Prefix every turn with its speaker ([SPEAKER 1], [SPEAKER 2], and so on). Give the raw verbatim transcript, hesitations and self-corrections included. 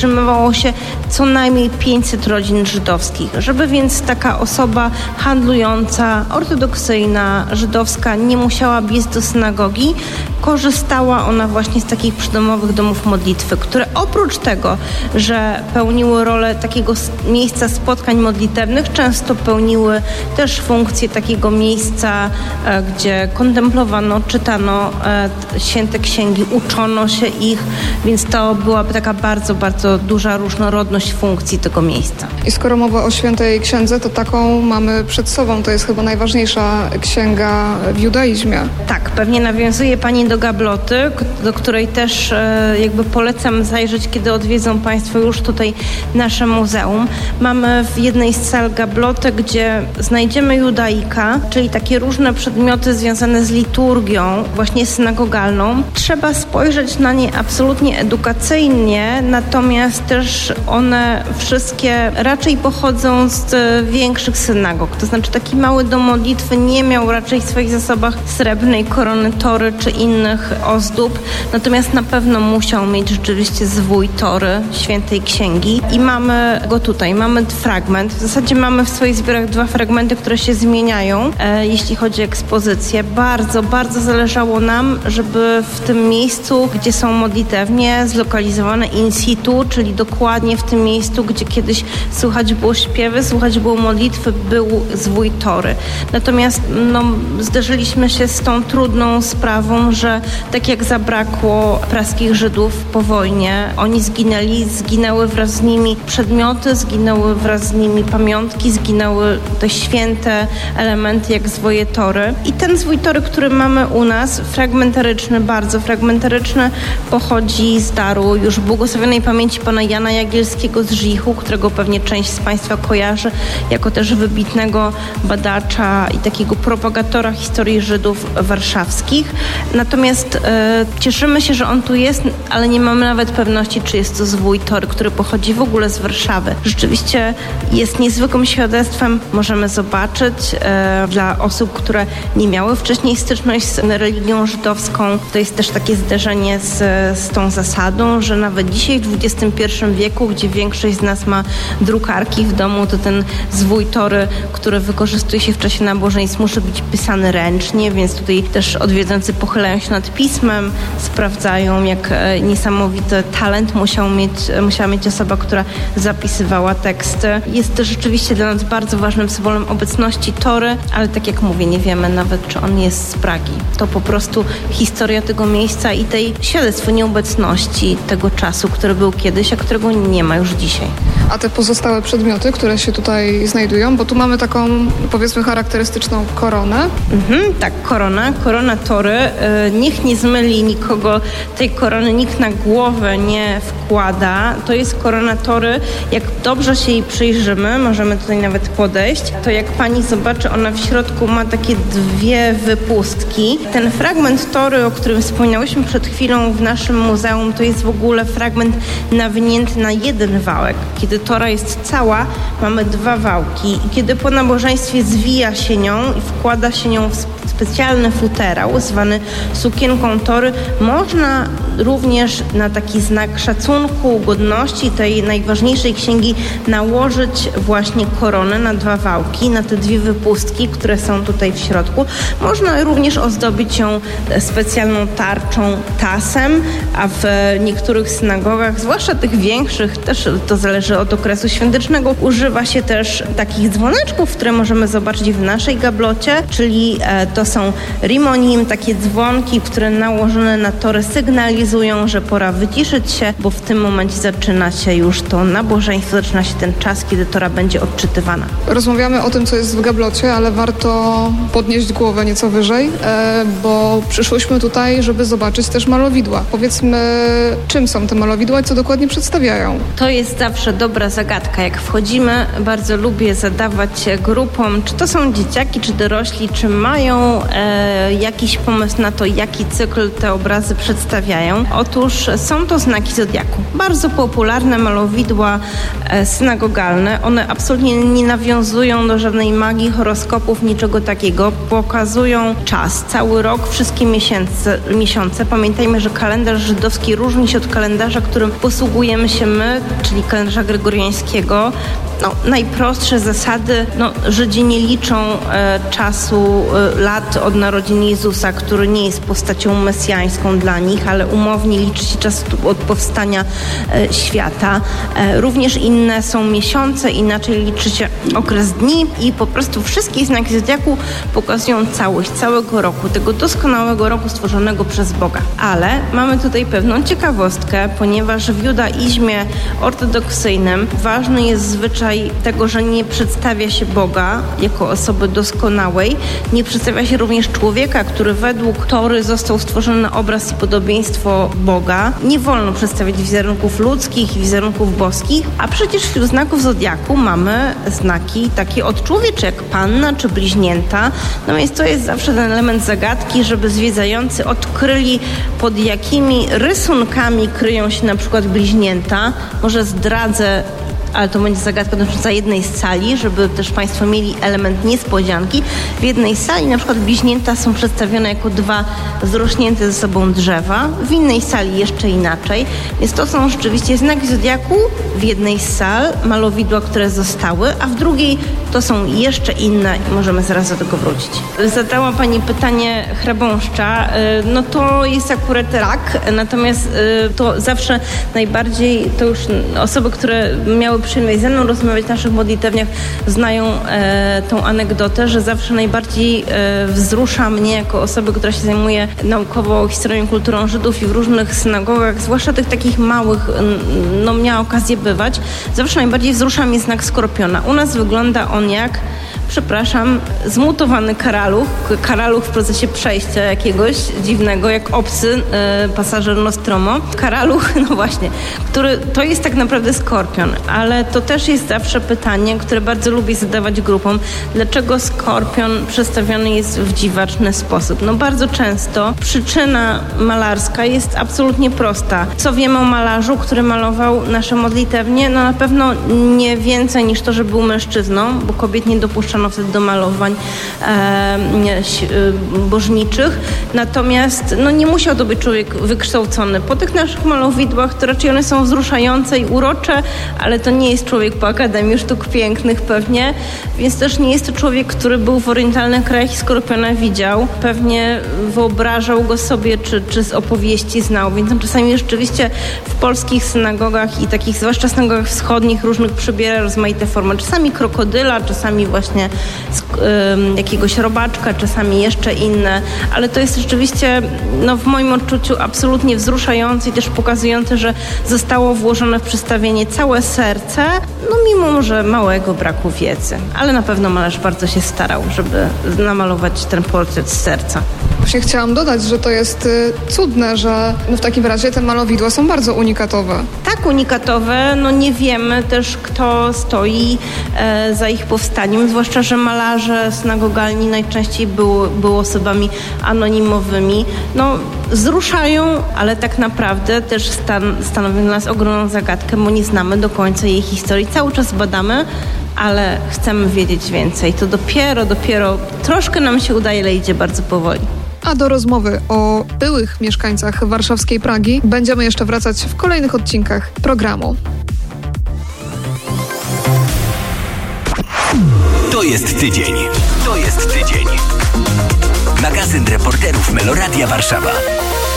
[SPEAKER 1] utrzymywało się co najmniej pięćset rodzin żydowskich. Żeby więc taka osoba handlująca, ortodoksyjna, żydowska nie musiała biec do synagogi, korzystała ona właśnie z takich przydomowych domów modlitwy, które oprócz tego, że pełniły rolę takiego miejsca spotkań modlitewnych, często pełniły też funkcję takiego miejsca, gdzie kontemplowano, czytano święte księgi, uczono się ich, więc to byłaby taka bardzo, bardzo duża różnorodność funkcji tego miejsca.
[SPEAKER 2] I skoro mowa o świętej księdze, to taką mamy przed sobą. To jest chyba najważniejsza księga w judaizmie.
[SPEAKER 1] Tak, pewnie nawiązuje Pani do gabloty, do której też e, jakby polecam zajrzeć, kiedy odwiedzą Państwo już tutaj nasze muzeum. Mamy w jednej z sal gablotę, gdzie znajdziemy judaika, czyli takie różne przedmioty związane z liturgią, właśnie synagogalną. Trzeba spojrzeć na nie absolutnie edukacyjnie, natomiast też one wszystkie raczej pochodzą z większych synagog. To znaczy taki mały dom modlitwy nie miał raczej w swoich zasobach srebrnej korony tory czy innych ozdób, natomiast na pewno musiał mieć rzeczywiście zwój tory świętej księgi i mamy go tutaj. Mamy fragment. W zasadzie mamy w swoich zbiorach dwa fragmenty, które się zmieniają, e, jeśli chodzi o ekspozycję. Bardzo, bardzo zależało nam, żeby w tym miejscu, gdzie są modlitewnie, zlokalizowane in situ, czyli dokładnie w tym miejscu, gdzie kiedyś słychać było śpiewy, słychać było modlitwy, był zwój tory. Natomiast no, zderzyliśmy się z tą trudną sprawą, że tak jak zabrakło praskich Żydów po wojnie, oni zginęli, zginęły wraz z nimi przedmioty, zginęły wraz z nimi pamiątki, zginęły te święte elementy jak zwoje tory. I ten zwój tory, który mamy u nas, fragmentaryczny, bardzo fragmentaryczny, pochodzi z daru już błogosławionej pamięci pana Jana Jagielskiego z Żichu, którego pewnie część z Państwa kojarzy jako też wybitnego badacza i takiego propagatora historii Żydów warszawskich. Natomiast e, cieszymy się, że on tu jest, ale nie mamy nawet pewności, czy jest to zwój tory, który pochodzi w ogóle z Warszawy. Rzeczywiście jest niezwykłym świadectwem, możemy zobaczyć e, dla osób, które nie miały wcześniej styczność z religią żydowską. To jest też takie zderzenie z, z tą zasadą, że nawet dzisiaj w dwudziestym pierwszym wieku, gdzie większość z nas ma drukarki w domu, to ten zwój tory, który wykorzystuje się w czasie nabożeństw, musi być pisany ręcznie, więc tutaj też odwiedzający pochylają się nad pismem, sprawdzają, jak e, niesamowity talent musiał mieć, musiała mieć osoba, która zapisywała teksty. Jest to rzeczywiście dla nas bardzo ważnym symbolem obecności tory, ale tak jak mówię, nie wiemy nawet, czy on jest z Pragi. To po prostu historia tego miejsca i tej świadectwo nieobecności tego czasu, który był kiedyś, a którego nie ma już dzisiaj.
[SPEAKER 2] A te pozostałe przedmioty, które się tutaj znajdują, bo tu mamy taką, powiedzmy, charakterystyczną koronę.
[SPEAKER 1] Mhm, tak, korona, korona tory. Yy, niech nie zmyli nikogo tej korony, nikt na głowę nie wkłada. To jest korona tory. Jak dobrze się jej przyjrzymy, możemy tutaj nawet podejść, to jak pani zobaczy, ona w środku ma takie dwie wypustki. Ten fragment tory, o którym wspomniałyśmy przed chwilą w naszym muzeum, to jest w ogóle fragment nawinięty na jeden wałek. Kiedy tora jest cała, mamy dwa wałki i kiedy po nabożeństwie zwija się nią i wkłada się nią w specjalny futerał zwany sukienką tory, można również na taki znak szacunku, godności tej najważniejszej księgi nałożyć właśnie koronę na dwa wałki, na te dwie wypustki, które są tutaj w środku. Można również ozdobić ją specjalną tarczą, tasem, a w niektórych synagogach, zwłaszcza tych większych, też to zależy od okresu świątecznego, używa się też takich dzwoneczków, które możemy zobaczyć w naszej gablocie, czyli to są rimonim, takie dzwonki, które nałożone na torę sygnalizują, że pora wyciszyć się, bo w tym momencie zaczyna się już to nabożeństwo, zaczyna się ten czas, kiedy tora będzie odczytywana.
[SPEAKER 2] Rozmawiamy o tym, co jest w gablocie, ale warto podnieść głowę nieco wyżej, bo przyszłyśmy tutaj, żeby zobaczyć też malowidła. Powiedzmy, czym są te malowidła i co dokładnie przedstawiają?
[SPEAKER 1] To jest zawsze dobra zagadka. Jak wchodzimy, bardzo lubię zadawać grupom, czy to są dzieciaki, czy dorośli, czy mają mają e, jakiś pomysł na to, jaki cykl te obrazy przedstawiają. Otóż są to znaki zodiaku. Bardzo popularne malowidła e, synagogalne. One absolutnie nie nawiązują do żadnej magii, horoskopów, niczego takiego. Pokazują czas, cały rok, wszystkie miesiące. miesiące. Pamiętajmy, że kalendarz żydowski różni się od kalendarza, którym posługujemy się my, czyli kalendarza gregoriańskiego. No, najprostsze zasady, no, Żydzi nie liczą e, czasu, e, lat od narodzin Jezusa, który nie jest postacią mesjańską dla nich, ale umownie liczy się czas od powstania e, świata. E, również inne są miesiące, inaczej liczy się okres dni i po prostu wszystkie znaki zodiaku pokazują całość całego roku, tego doskonałego roku stworzonego przez Boga. Ale mamy tutaj pewną ciekawostkę, ponieważ w judaizmie ortodoksyjnym ważny jest zwyczaj tego, że nie przedstawia się Boga jako osoby doskonałej, nie przedstawia się również człowieka, który według Tory został stworzony na obraz i podobieństwo Boga. Nie wolno przedstawiać wizerunków ludzkich i wizerunków boskich, a przecież wśród znaków zodiaku mamy znaki takie odczłowiecze, jak panna czy bliźnięta. No więc to jest zawsze ten element zagadki, żeby zwiedzający odkryli, pod jakimi rysunkami kryją się na przykład bliźnięta. Może zdradzę, ale to będzie zagadka dotycząca jednej z sali, żeby też Państwo mieli element niespodzianki. W jednej sali na przykład bliźnięta są przedstawione jako dwa zrośnięte ze sobą drzewa, w innej sali jeszcze inaczej. Więc to są rzeczywiście znaki zodiaku w jednej z sal, malowidła, które zostały, a w drugiej to są jeszcze inne i możemy zaraz do tego wrócić. Zadała Pani pytanie chrabąszcza. No to jest akurat rak, natomiast to zawsze najbardziej, to już osoby, które miały przyjemność ze mną rozmawiać w naszych modlitewniach, znają e, tą anegdotę, że zawsze najbardziej e, wzrusza mnie jako osobę, która się zajmuje naukowo historią i kulturą Żydów i w różnych synagogach, zwłaszcza tych takich małych, no miała okazję bywać, zawsze najbardziej wzrusza mnie znak skorpiona. U nas wygląda on jak, przepraszam, zmutowany karaluch, karaluch w procesie przejścia jakiegoś dziwnego, jak obcy e, pasażer Nostromo. Karaluch, no właśnie, który to jest tak naprawdę skorpion, ale to też jest zawsze pytanie, które bardzo lubię zadawać grupom. Dlaczego skorpion przedstawiony jest w dziwaczny sposób? No bardzo często przyczyna malarska jest absolutnie prosta. Co wiemy o malarzu, który malował nasze modlitewnie? No na pewno nie więcej niż to, że był mężczyzną, bo kobiet nie dopuszczano wtedy do malowań e, bożniczych. Natomiast no, nie musiał to być człowiek wykształcony. Po tych naszych malowidłach to raczej one są wzruszające i urocze, ale to nie jest człowiek po Akademii Sztuk Pięknych pewnie, więc też nie jest to człowiek, który był w orientalnych krajach i skorpiona widział. Pewnie wyobrażał go sobie, czy, czy z opowieści znał, więc on czasami rzeczywiście w polskich synagogach i takich, zwłaszcza synagogach wschodnich, różnych przybiera rozmaite formy. Czasami krokodyla, czasami właśnie z, y, jakiegoś robaczka, czasami jeszcze inne, ale to jest rzeczywiście, no w moim odczuciu absolutnie wzruszające i też pokazujące, że zostało włożone w przedstawienie całe serce, no mimo że małego braku wiedzy. Ale na pewno malarz bardzo się starał, żeby namalować ten portret z serca.
[SPEAKER 2] Właśnie chciałam dodać, że to jest y, cudne, że no w takim razie te malowidła są bardzo unikatowe.
[SPEAKER 1] Tak, unikatowe. No nie wiemy też, kto stoi e, za ich powstaniem, zwłaszcza, że malarze synagogalni najczęściej były, były osobami anonimowymi. No wzruszają, ale tak naprawdę też stan, stanowią dla nas ogromną zagadkę, bo nie znamy do końca jej historii. Cały czas badamy, ale chcemy wiedzieć więcej. To dopiero, dopiero troszkę nam się udaje, ale idzie bardzo powoli.
[SPEAKER 2] A do rozmowy o byłych mieszkańcach warszawskiej Pragi będziemy jeszcze wracać w kolejnych odcinkach programu.
[SPEAKER 3] To jest tydzień. To jest tydzień. Magazyn reporterów Meloradia Warszawa.